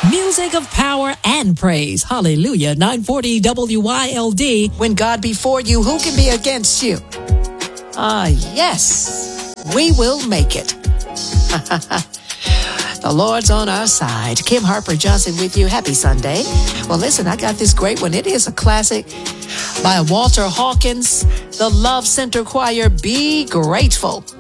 Music of power and praise. Hallelujah. 940 WYLD. When God be for you, who can be against you? Yes, we will make it. The Lord's on our side. Kim Harper Johnson with you. Happy Sunday. Well, listen, I got this great one. It is a classic by Walter Hawkins, the Love Center Choir. Be grateful.